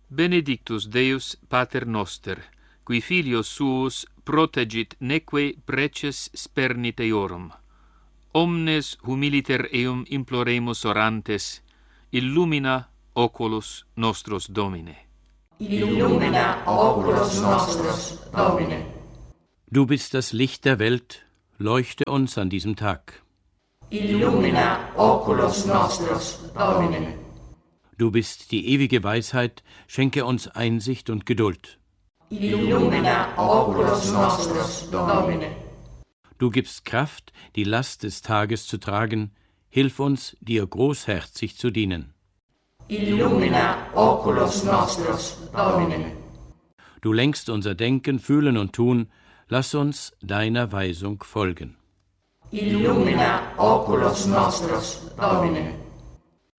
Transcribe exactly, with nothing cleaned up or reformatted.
Benedictus Deus Pater Noster, qui Filius suus protegit neque preces spernit eorum. Omnes humiliter eum imploremus orantes, illumina oculus nostros Domine. Illumina oculus nostros Domine. Du bist das Licht der Welt, leuchte uns an diesem Tag. Illumina oculus nostros Domine. Du bist die ewige Weisheit, schenke uns Einsicht und Geduld. Illumina oculus nostros Domine. Du gibst Kraft, die Last des Tages zu tragen, hilf uns, dir großherzig zu dienen. Illumina oculus nostros Domine. Du lenkst unser Denken, Fühlen und Tun, lass uns deiner Weisung folgen. Illumina oculus nostros Domine.